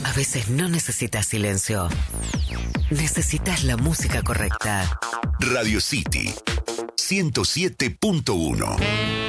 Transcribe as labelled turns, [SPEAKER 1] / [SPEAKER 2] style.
[SPEAKER 1] A veces no necesitas silencio. Necesitas la música correcta.
[SPEAKER 2] Radio City 107.1.